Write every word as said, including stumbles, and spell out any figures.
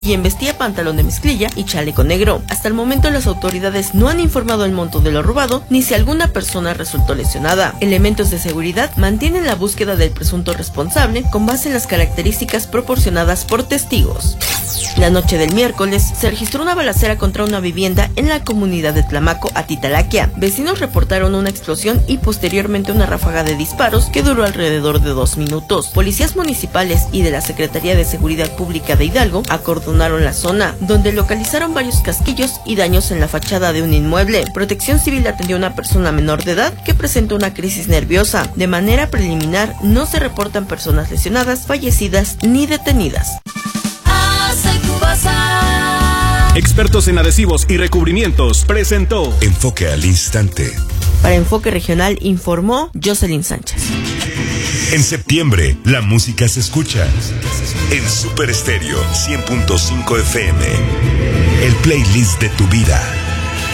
quien vestía pantalón de mezclilla y chaleco negro. Hasta el momento las autoridades no han informado el monto de lo robado ni si alguna persona resultó lesionada. Elementos de seguridad mantienen la búsqueda del presunto responsable con base en las características proporcionadas por testigos. La noche del miércoles se registró una balacera contra una vivienda en la comunidad de Tlamaco, Atitalaquia. Vecinos reportaron una explosión y posteriormente una ráfaga de disparos que duró alrededor de dos minutos. Policías municipales y de la Secretaría de Seguridad Pública de Hidalgo acordonaron la zona, donde localizaron varios casquillos y daños en la fachada de un inmueble. Protección Civil atendió a una persona menor de edad que presentó una crisis nerviosa. De manera preliminar, no se reportan personas lesionadas, fallecidas ni detenidas. Expertos en adhesivos y recubrimientos presentó Enfoque al Instante. Para Enfoque Regional informó Jocelyn Sánchez. En septiembre, la música se escucha en Super Estéreo cien punto cinco F M. El playlist de tu vida.